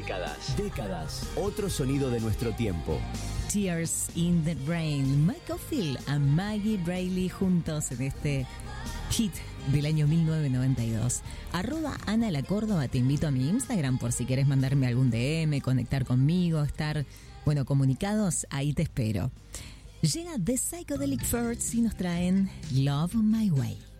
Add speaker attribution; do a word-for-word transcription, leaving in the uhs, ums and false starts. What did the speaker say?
Speaker 1: Décadas. Décadas. Otro sonido de nuestro tiempo.
Speaker 2: Tears in the Rain. Mike Oldfield a Maggie Bradley juntos en este hit del año mil novecientos noventa y dos. Arroba Ana La Córdoba. Te invito a mi Instagram por si quieres mandarme algún D M, conectar conmigo, estar, bueno, comunicados. Ahí te espero. Llega The Psychedelic Furs y nos traen Love My Way.